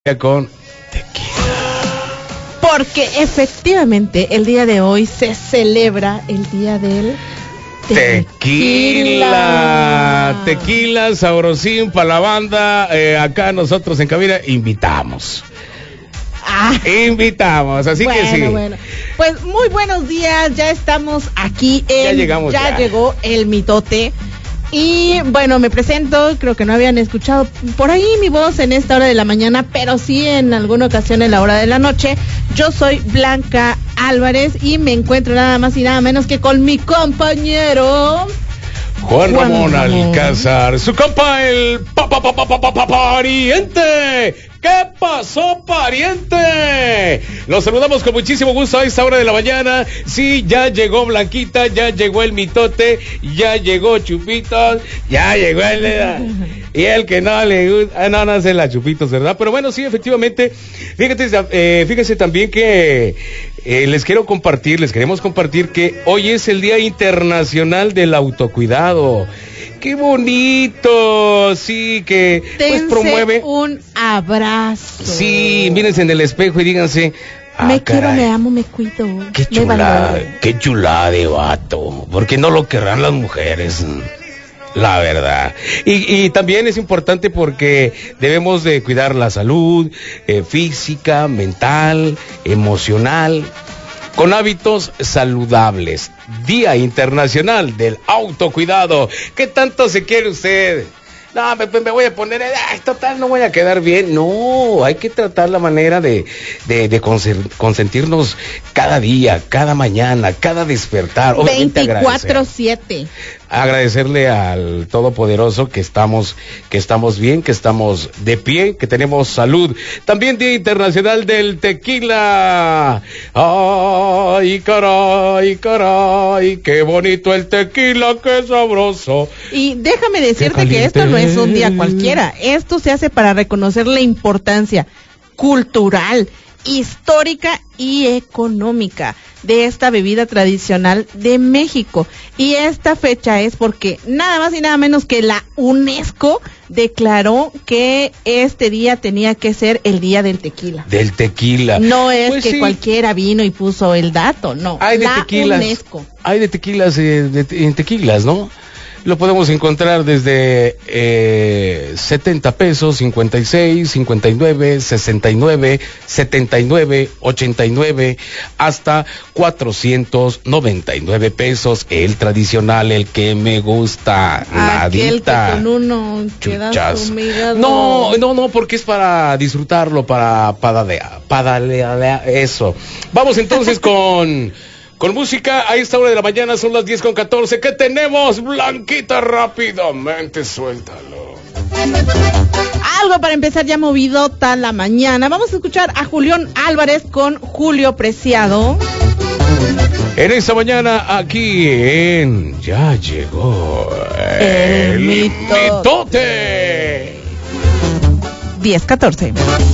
con tequila. Porque efectivamente el día de hoy se celebra el día del tequila. Tequila, sabrosín para la banda. Acá nosotros en cabina invitamos. Invitamos, así bueno, que sí. Bueno, pues muy buenos días, ya estamos aquí. Ya llegó el mitote. Y bueno, me presento, creo que no habían escuchado por ahí mi voz en esta hora de la mañana, pero sí en alguna ocasión en la hora de la noche. Yo soy Blanca Álvarez y me encuentro nada más y nada menos que con mi compañero Juan Ramón Alcázar, su compa el pariente. ¿Qué pasó, pariente? Los saludamos con muchísimo gusto a esta hora de la mañana. Sí, ya llegó Blanquita, ya llegó el mitote, ya llegó Chupitos, ya llegó y el que no le gusta, no hace la Chupitos, ¿verdad? Pero bueno, sí, efectivamente, fíjese también que les queremos compartir que hoy es el Día Internacional del Autocuidado. ¡Qué bonito! Sí, que pues promueve un abrazo. Sí, mírense en el espejo y díganse, me quiero, me amo, me cuido. Qué chulada de vato, porque no lo querrán las mujeres, la verdad. Y también es importante porque debemos de cuidar la salud física, mental, emocional, con hábitos saludables. Día Internacional del Autocuidado. ¿Qué tanto se quiere usted? No, me voy a poner, total, no voy a quedar bien. No, hay que tratar la manera de consentirnos cada día, cada mañana, cada despertar. 24/7. Agradecerle al Todopoderoso que estamos bien, que estamos de pie, que tenemos salud. También Día Internacional del Tequila. Ay, caray, qué bonito el tequila, qué sabroso. Y déjame decirte que esto no es un día cualquiera. Esto se hace para reconocer la importancia cultural, histórica y económica de esta bebida tradicional de México. Y esta fecha es porque nada más y nada menos que la UNESCO declaró que este día tenía que ser el día del tequila. Del tequila. No es pues que sí, cualquiera vino y puso el dato, no. Hay de tequilas, UNESCO. Hay de tequilas en tequilas, ¿no? Lo podemos encontrar desde 70 pesos, 56, 59, 69, 79, 89, hasta 499 pesos. El tradicional, el que me gusta. Aquel que con uno quedas humillado. No, porque es para disfrutarlo, para eso. Vamos entonces con música. A esta hora de la mañana son las 10:14. ¿Qué tenemos, Blanquita? Rápidamente, suéltalo. Algo para empezar ya movidota la mañana. Vamos a escuchar a Julián Álvarez con Julio Preciado. En esta mañana aquí en Ya Llegó el Mitote. 10:14.